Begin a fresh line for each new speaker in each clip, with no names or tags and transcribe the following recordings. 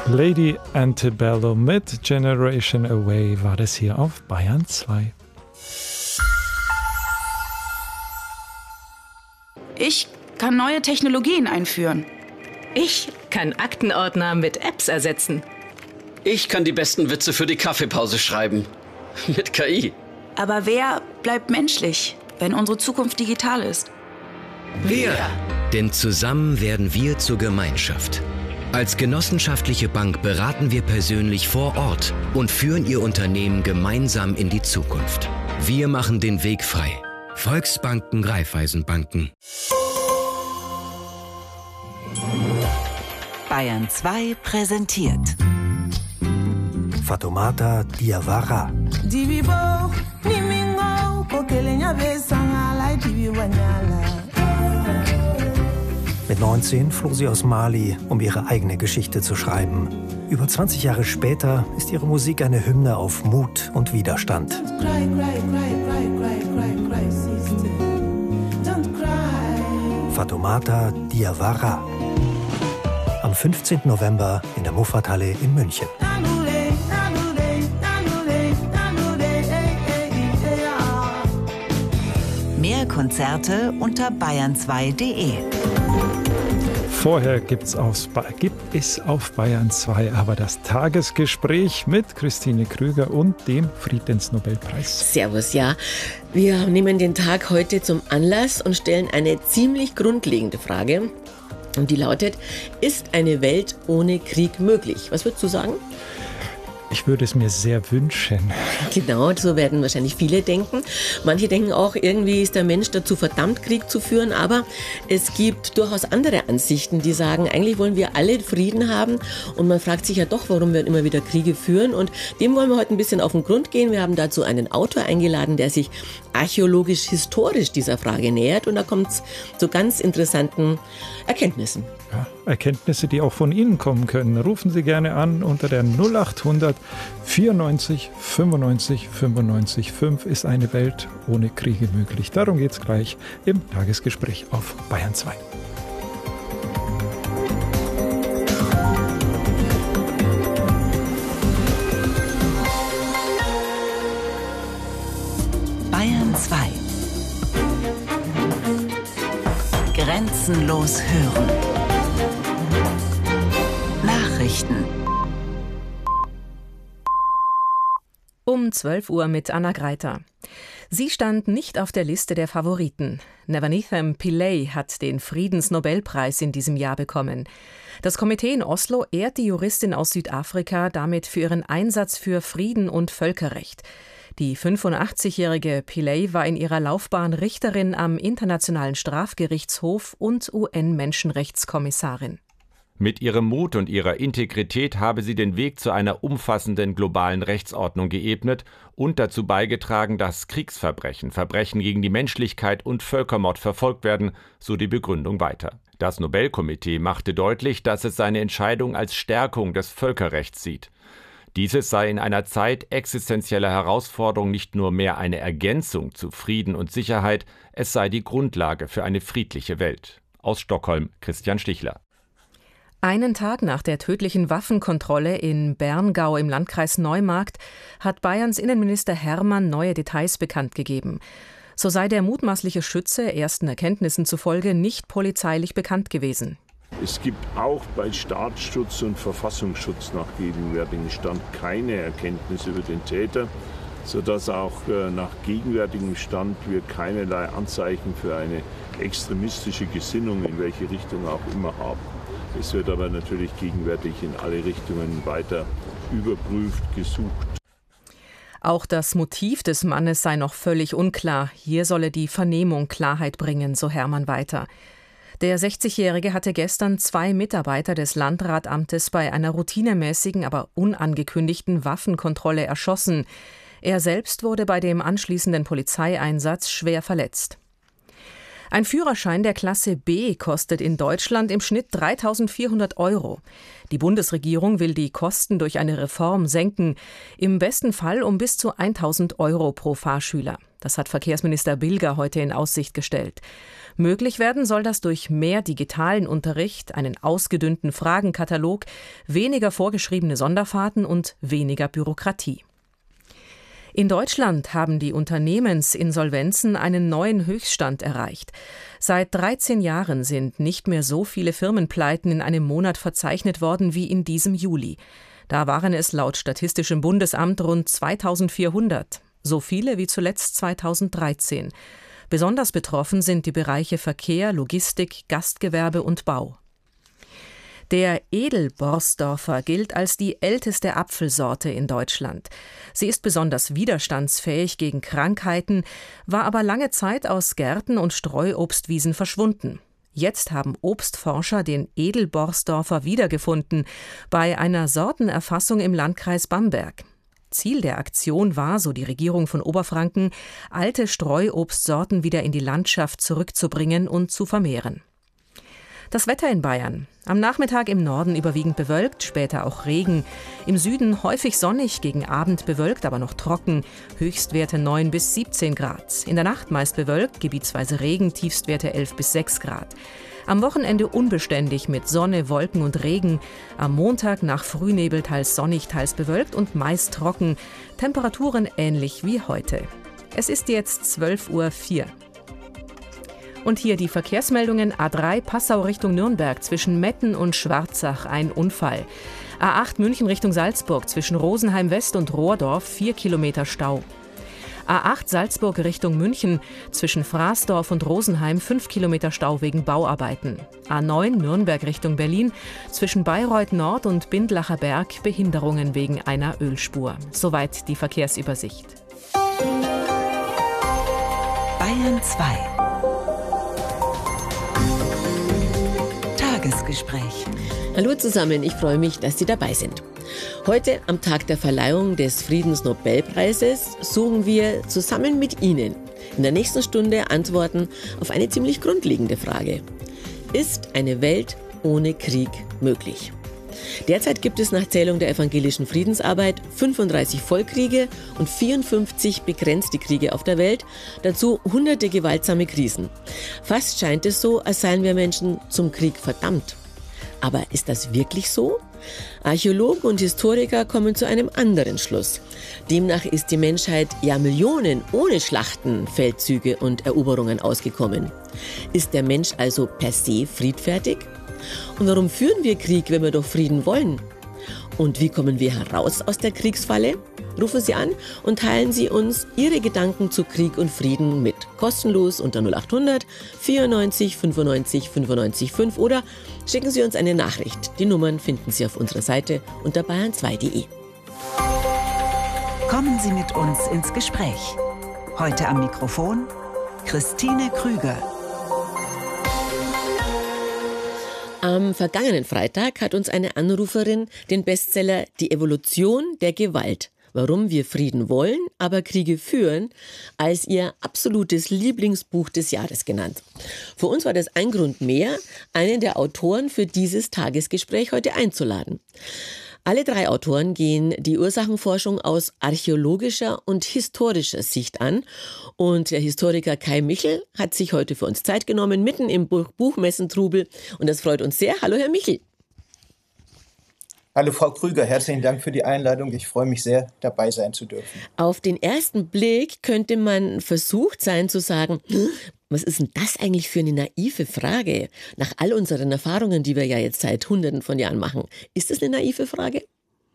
Lady Antebellum mit Generation Away war das hier auf Bayern 2.
Ich kann neue Technologien einführen.
Ich kann Aktenordner mit Apps ersetzen.
Ich kann die besten Witze für die Kaffeepause schreiben. Mit KI.
Aber wer bleibt menschlich, wenn unsere Zukunft digital ist?
Wir.
Denn zusammen werden wir zur Gemeinschaft. Als genossenschaftliche Bank beraten wir persönlich vor Ort und führen Ihr Unternehmen gemeinsam in die Zukunft. Wir machen den Weg frei. Volksbanken, Raiffeisenbanken.
Bayern 2 präsentiert
Fatoumata Diawara. Mit 19 floh sie aus Mali, um ihre eigene Geschichte zu schreiben. Über 20 Jahre später ist ihre Musik eine Hymne auf Mut und Widerstand. Fatoumata Diawara. Am 15. November in der Muffathalle in München.
Mehr Konzerte unter bayern2.de.
Vorher gibt es auf Bayern 2 aber das Tagesgespräch mit Christine Krüger und dem Friedensnobelpreis.
Servus, ja. Wir nehmen den Tag heute zum Anlass und stellen eine ziemlich grundlegende Frage. Und die lautet, ist eine Welt ohne Krieg möglich? Was würdest du sagen?
Ich würde es mir sehr wünschen.
Genau, so werden wahrscheinlich viele denken. Manche denken auch, irgendwie ist der Mensch dazu verdammt, Krieg zu führen. Aber es gibt durchaus andere Ansichten, die sagen, eigentlich wollen wir alle Frieden haben. Und man fragt sich ja doch, warum wir immer wieder Kriege führen. Und dem wollen wir heute ein bisschen auf den Grund gehen. Wir haben dazu einen Autor eingeladen, der sich archäologisch-historisch dieser Frage nähert. Und da kommt es zu ganz interessanten Erkenntnissen.
Ja, Erkenntnisse, die auch von Ihnen kommen können. Rufen Sie gerne an unter der 0800 94 95 95 5 ist eine Welt ohne Kriege möglich. Darum geht es gleich im Tagesgespräch auf Bayern 2.
Bayern 2. Grenzenlos hören. Nachrichten.
Um 12 Uhr mit Anna Greiter. Sie stand nicht auf der Liste der Favoriten. Nevanithem Pillay hat den Friedensnobelpreis in diesem Jahr bekommen. Das Komitee in Oslo ehrt die Juristin aus Südafrika damit für ihren Einsatz für Frieden und Völkerrecht. Die 85-jährige Pillay war in ihrer Laufbahn Richterin am Internationalen Strafgerichtshof und UN-Menschenrechtskommissarin.
Mit ihrem Mut und ihrer Integrität habe sie den Weg zu einer umfassenden globalen Rechtsordnung geebnet und dazu beigetragen, dass Kriegsverbrechen, Verbrechen gegen die Menschlichkeit und Völkermord verfolgt werden, so die Begründung weiter. Das Nobelkomitee machte deutlich, dass es seine Entscheidung als Stärkung des Völkerrechts sieht. Dieses sei in einer Zeit existenzieller Herausforderung nicht nur mehr eine Ergänzung zu Frieden und Sicherheit, es sei die Grundlage für eine friedliche Welt. Aus Stockholm, Christian Stichler.
Einen Tag nach der tödlichen Waffenkontrolle in Berngau im Landkreis Neumarkt hat Bayerns Innenminister Hermann neue Details bekannt gegeben. So sei der mutmaßliche Schütze ersten Erkenntnissen zufolge nicht polizeilich bekannt gewesen.
Es gibt auch bei Staatsschutz und Verfassungsschutz nach gegenwärtigem Stand keine Erkenntnisse über den Täter, sodass auch nach gegenwärtigem Stand wir keinerlei Anzeichen für eine extremistische Gesinnung in welche Richtung auch immer haben. Es wird aber natürlich gegenwärtig in alle Richtungen weiter überprüft, gesucht.
Auch das Motiv des Mannes sei noch völlig unklar. Hier solle die Vernehmung Klarheit bringen, so Hermann weiter. Der 60-Jährige hatte gestern 2 Mitarbeiter des Landratamtes bei einer routinemäßigen, aber unangekündigten Waffenkontrolle erschossen. Er selbst wurde bei dem anschließenden Polizeieinsatz schwer verletzt. Ein Führerschein der Klasse B kostet in Deutschland im Schnitt 3.400 €. Die Bundesregierung will die Kosten durch eine Reform senken, im besten Fall um bis zu 1.000 € pro Fahrschüler. Das hat Verkehrsminister Bilger heute in Aussicht gestellt. Möglich werden soll das durch mehr digitalen Unterricht, einen ausgedünnten Fragenkatalog, weniger vorgeschriebene Sonderfahrten und weniger Bürokratie. In Deutschland haben die Unternehmensinsolvenzen einen neuen Höchststand erreicht. Seit 13 Jahren sind nicht mehr so viele Firmenpleiten in einem Monat verzeichnet worden wie in diesem Juli. Da waren es laut Statistischem Bundesamt rund 2.400, so viele wie zuletzt 2013. Besonders betroffen sind die Bereiche Verkehr, Logistik, Gastgewerbe und Bau. Der Edelborsdorfer gilt als die älteste Apfelsorte in Deutschland. Sie ist besonders widerstandsfähig gegen Krankheiten, war aber lange Zeit aus Gärten und Streuobstwiesen verschwunden. Jetzt haben Obstforscher den Edelborsdorfer wiedergefunden bei einer Sortenerfassung im Landkreis Bamberg. Ziel der Aktion war, so die Regierung von Oberfranken, alte Streuobstsorten wieder in die Landschaft zurückzubringen und zu vermehren. Das Wetter in Bayern. Am Nachmittag im Norden überwiegend bewölkt, später auch Regen. Im Süden häufig sonnig, gegen Abend bewölkt, aber noch trocken. Höchstwerte 9 bis 17 Grad. In der Nacht meist bewölkt, gebietsweise Regen, Tiefstwerte 11 bis 6 Grad. Am Wochenende unbeständig mit Sonne, Wolken und Regen. Am Montag nach Frühnebel teils sonnig, teils bewölkt und meist trocken. Temperaturen ähnlich wie heute. Es ist jetzt 12:04 Uhr. Und hier die Verkehrsmeldungen: A3 Passau Richtung Nürnberg zwischen Metten und Schwarzach ein Unfall. A8 München Richtung Salzburg zwischen Rosenheim West und Rohrdorf 4 Kilometer Stau. A8 Salzburg Richtung München zwischen Fraßdorf und Rosenheim 5 Kilometer Stau wegen Bauarbeiten. A9 Nürnberg Richtung Berlin zwischen Bayreuth Nord und Bindlacher Berg Behinderungen wegen einer Ölspur. Soweit die Verkehrsübersicht.
Bayern 2. Tagesgespräch.
Hallo zusammen, ich freue mich, dass Sie dabei sind. Heute, am Tag der Verleihung des Friedensnobelpreises, suchen wir zusammen mit Ihnen in der nächsten Stunde Antworten auf eine ziemlich grundlegende Frage. Ist eine Welt ohne Krieg möglich? Derzeit gibt es nach Zählung der evangelischen Friedensarbeit 35 Vollkriege und 54 begrenzte Kriege auf der Welt, dazu hunderte gewaltsame Krisen. Fast scheint es so, als seien wir Menschen zum Krieg verdammt. Aber ist das wirklich so? Archäologen und Historiker kommen zu einem anderen Schluss. Demnach ist die Menschheit Jahrmillionen ohne Schlachten, Feldzüge und Eroberungen ausgekommen. Ist der Mensch also per se friedfertig? Und warum führen wir Krieg, wenn wir doch Frieden wollen? Und wie kommen wir heraus aus der Kriegsfalle? Rufen Sie an und teilen Sie uns Ihre Gedanken zu Krieg und Frieden mit. Kostenlos unter 0800 94 95 95 5 oder schicken Sie uns eine Nachricht. Die Nummern finden Sie auf unserer Seite unter bayern2.de.
Kommen Sie mit uns ins Gespräch. Heute am Mikrofon Christine Krüger.
Am vergangenen Freitag hat uns eine Anruferin den Bestseller Die Evolution der Gewalt, warum wir Frieden wollen, aber Kriege führen, als ihr absolutes Lieblingsbuch des Jahres genannt. Für uns war das ein Grund mehr, einen der Autoren für dieses Tagesgespräch heute einzuladen. Alle drei Autoren gehen die Ursachenforschung aus archäologischer und historischer Sicht an. Und der Historiker Kai Michel hat sich heute für uns Zeit genommen, mitten im Buchmessentrubel. Und das freut uns sehr. Hallo, Herr Michel.
Hallo Frau Krüger, herzlichen Dank für die Einladung. Ich freue mich sehr, dabei sein zu dürfen.
Auf den ersten Blick könnte man versucht sein zu sagen, was ist denn das eigentlich für eine naive Frage? Nach all unseren Erfahrungen, die wir ja jetzt seit Hunderten von Jahren machen. Ist das eine naive Frage?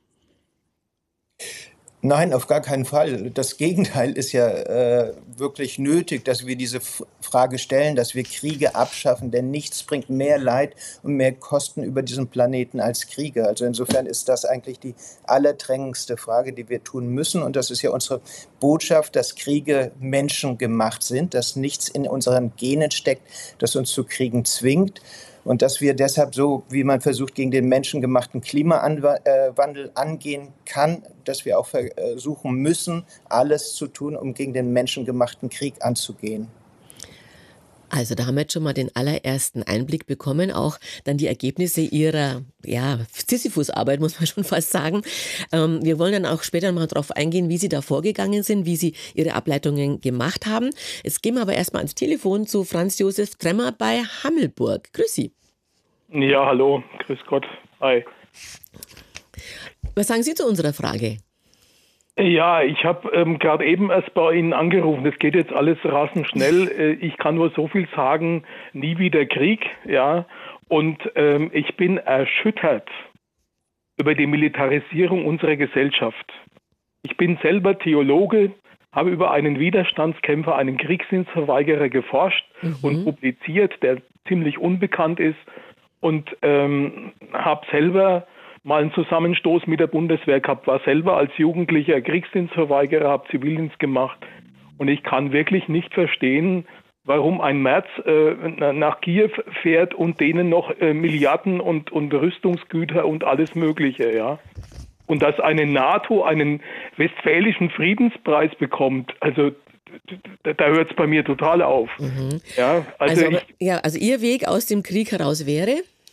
Nein, auf gar keinen Fall. Das Gegenteil ist ja wirklich nötig, dass wir diese Frage stellen, dass wir Kriege abschaffen, denn nichts bringt mehr Leid und mehr Kosten über diesen Planeten als Kriege. Also insofern ist das eigentlich die allerdrängendste Frage, die wir tun müssen. Und das ist ja unsere Botschaft, dass Kriege menschengemacht sind, dass nichts in unseren Genen steckt, das uns zu Kriegen zwingt. Und dass wir deshalb so, wie man versucht, gegen den menschengemachten Klimawandel angehen kann, dass wir auch versuchen müssen, alles zu tun, um gegen den menschengemachten Krieg anzugehen.
Also da haben wir jetzt schon mal den allerersten Einblick bekommen, auch dann die Ergebnisse Ihrer Sisyphus-Arbeit, muss man schon fast sagen. Wir wollen dann auch später mal darauf eingehen, wie Sie da vorgegangen sind, wie Sie Ihre Ableitungen gemacht haben. Jetzt gehen wir aber erstmal ans Telefon zu Franz Josef Tremmer bei Hammelburg. Grüß Sie.
Ja, hallo, grüß Gott. Hi.
Was sagen Sie zu unserer Frage?
Ja, ich habe gerade eben erst bei Ihnen angerufen. Das geht jetzt alles rasend schnell. Ich kann nur so viel sagen, nie wieder Krieg, ja. Und ich bin erschüttert über die Militarisierung unserer Gesellschaft. Ich bin selber Theologe, habe über einen Widerstandskämpfer, einen Kriegsdienstverweigerer geforscht und publiziert, der ziemlich unbekannt ist, und habe selber mal einen Zusammenstoß mit der Bundeswehr gehabt, war selber als Jugendlicher Kriegsdienstverweigerer, habe Zivildienst gemacht, und ich kann wirklich nicht verstehen, warum ein Merz nach Kiew fährt und denen noch Milliarden und Rüstungsgüter und alles Mögliche, ja. Und dass eine NATO einen westfälischen Friedenspreis bekommt, also da hört es bei mir total auf. Ja,
also Ihr Weg aus dem Krieg heraus wäre?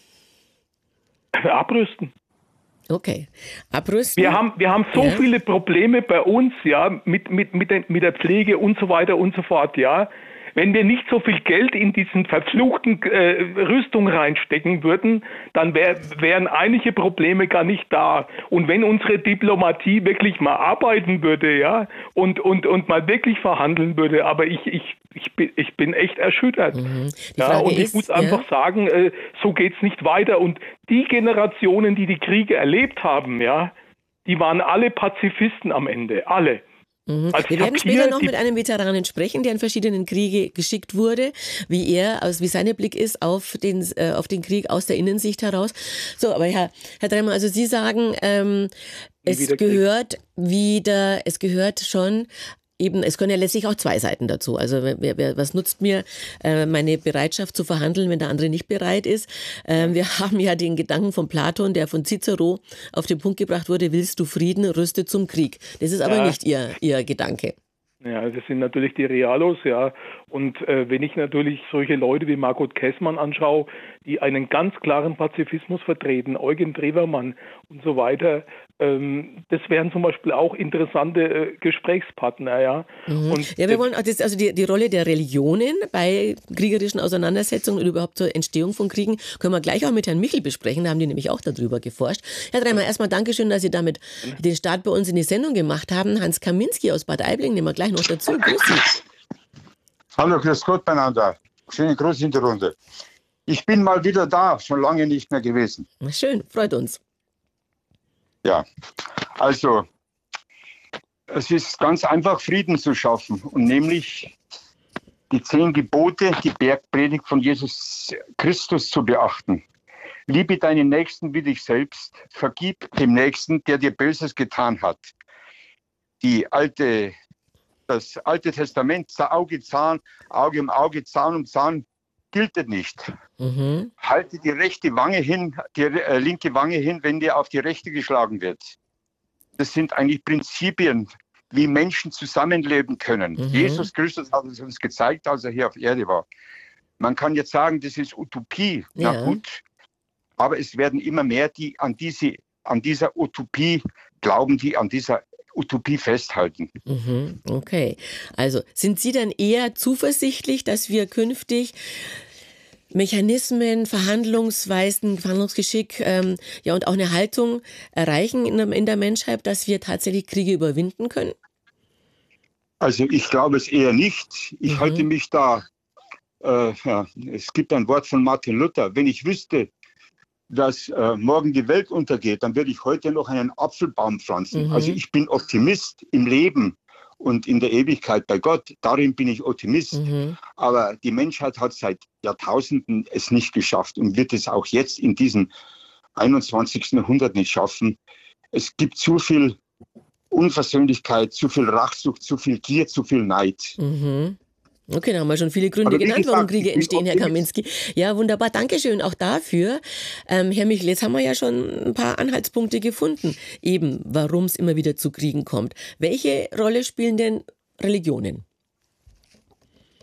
Abrüsten.
Okay, abrüsten.
Wir haben so viele Probleme bei uns, ja, mit der Pflege und so weiter und so fort, ja. Wenn wir nicht so viel Geld in diesen verfluchten Rüstung reinstecken würden, dann wären einige Probleme gar nicht da. Und wenn unsere Diplomatie wirklich mal arbeiten würde, ja, und mal wirklich verhandeln würde, aber ich bin echt erschüttert. Ja, und ich muss einfach sagen, so geht's nicht weiter. Und die Generationen, die Kriege erlebt haben, ja, die waren alle Pazifisten am Ende, alle.
Wir werden später noch mit einem Veteranen sprechen, der in verschiedenen Kriege geschickt wurde, wie sein Blick ist auf den Krieg aus der Innensicht heraus. So, aber Herr Tremmer, also Sie sagen, es gehört schon. Eben, es können ja letztlich auch zwei Seiten dazu. Also was nutzt mir meine Bereitschaft zu verhandeln, wenn der andere nicht bereit ist? Wir haben ja den Gedanken von Platon, der von Cicero auf den Punkt gebracht wurde: Willst du Frieden, rüste zum Krieg. Das ist aber nicht Ihr Gedanke.
Ja, das sind natürlich die Realos, ja. Und wenn ich natürlich solche Leute wie Margot Käßmann anschaue, die einen ganz klaren Pazifismus vertreten, Eugen Drewermann und so weiter, das wären zum Beispiel auch interessante Gesprächspartner, ja. Und
wir wollen auch die Rolle der Religionen bei kriegerischen Auseinandersetzungen und überhaupt zur Entstehung von Kriegen können wir gleich auch mit Herrn Michel besprechen, da haben die nämlich auch darüber geforscht. Herr Tremmer, erstmal Dankeschön, dass Sie damit den Start bei uns in die Sendung gemacht haben. Hans Kaminski aus Bad Aibling nehmen wir gleich noch dazu. Grüß Sie.
Hallo, grüß Gott beieinander. Schöne Grüße in die Runde. Ich bin mal wieder da, schon lange nicht mehr gewesen.
Schön, freut uns.
Ja, also es ist ganz einfach, Frieden zu schaffen, und nämlich die 10 Gebote, die Bergpredigt von Jesus Christus zu beachten. Liebe deinen Nächsten wie dich selbst, vergib dem Nächsten, der dir Böses getan hat. Das Alte Testament, Auge um Auge, Zahn um Zahn, gilt nicht. Halte die rechte Wange hin, die linke Wange hin, wenn dir auf die rechte geschlagen wird. Das sind eigentlich Prinzipien, wie Menschen zusammenleben können. Jesus Christus hat es uns gezeigt, als er hier auf Erde war. Man kann jetzt sagen, das ist Utopie. Ja. Na gut, aber es werden immer mehr, die an dieser Utopie glauben, die an dieser Utopie festhalten.
Okay, also sind Sie dann eher zuversichtlich, dass wir künftig Mechanismen, Verhandlungsweisen, Verhandlungsgeschick und auch eine Haltung erreichen in der Menschheit, dass wir tatsächlich Kriege überwinden können?
Also ich glaube es eher nicht. Ich halte mich da, es gibt ein Wort von Martin Luther: Wenn ich wüsste, dass morgen die Welt untergeht, dann würde ich heute noch einen Apfelbaum pflanzen. Also ich bin Optimist im Leben und in der Ewigkeit bei Gott. Darin bin ich Optimist. Aber die Menschheit hat seit Jahrtausenden es nicht geschafft und wird es auch jetzt in diesem 21. Jahrhundert nicht schaffen. Es gibt zu viel Unversöhnlichkeit, zu viel Rachsucht, zu viel Gier, zu viel Neid.
Okay, da haben wir schon viele Gründe genannt, warum Kriege entstehen, Herr Kaminski. Ja, wunderbar, Dankeschön auch dafür. Herr Michel, jetzt haben wir ja schon ein paar Anhaltspunkte gefunden, eben warum es immer wieder zu Kriegen kommt. Welche Rolle spielen denn Religionen?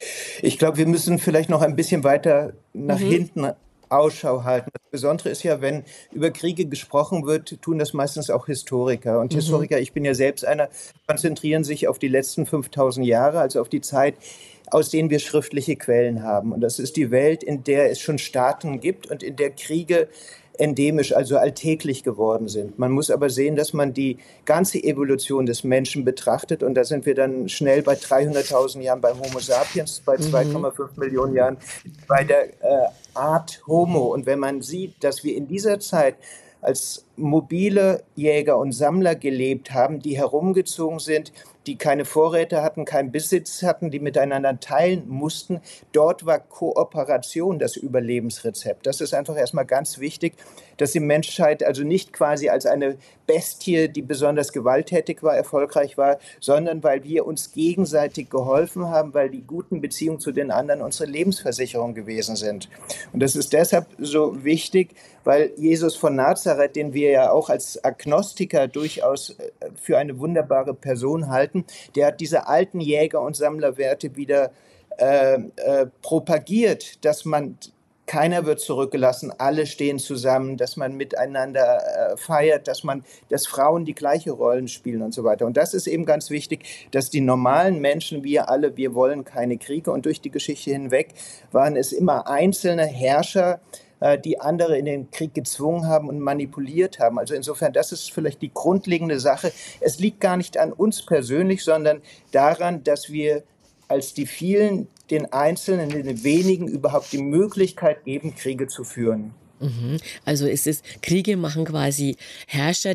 Ich glaube, wir müssen vielleicht noch ein bisschen weiter nach hinten Ausschau halten. Das Besondere ist ja, wenn über Kriege gesprochen wird, tun das meistens auch Historiker. Und Historiker, ich bin ja selbst einer, konzentrieren sich auf die letzten 5000 Jahre, also auf die Zeit, aus denen wir schriftliche Quellen haben. Und das ist die Welt, in der es schon Staaten gibt und in der Kriege endemisch, also alltäglich geworden sind. Man muss aber sehen, dass man die ganze Evolution des Menschen betrachtet und da sind wir dann schnell bei 300.000 Jahren beim Homo sapiens, bei 2,5 Millionen Jahren bei der Art Homo. Und wenn man sieht, dass wir in dieser Zeit als mobile Jäger und Sammler gelebt haben, die herumgezogen sind, die keine Vorräte hatten, keinen Besitz hatten, die miteinander teilen mussten. Dort war Kooperation das Überlebensrezept. Das ist einfach erstmal ganz wichtig, dass die Menschheit also nicht quasi als eine Bestie, die besonders gewalttätig war, erfolgreich war, sondern weil wir uns gegenseitig geholfen haben, weil die guten Beziehungen zu den anderen unsere Lebensversicherung gewesen sind. Und das ist deshalb so wichtig, weil Jesus von Nazareth, den wir ja auch als Agnostiker durchaus für eine wunderbare Person halten, der hat diese alten Jäger- und Sammlerwerte wieder propagiert, dass man keiner wird zurückgelassen, alle stehen zusammen, dass man miteinander feiert, dass Frauen die gleiche Rollen spielen und so weiter. Und das ist eben ganz wichtig, dass die normalen Menschen, wir wollen keine Kriege. Und durch die Geschichte hinweg waren es immer einzelne Herrscher, die andere in den Krieg gezwungen haben und manipuliert haben. Also insofern, das ist vielleicht die grundlegende Sache. Es liegt gar nicht an uns persönlich, sondern daran, dass wir als die vielen den Einzelnen, den wenigen überhaupt die Möglichkeit geben, Kriege zu führen.
Also Kriege machen quasi Herrscher,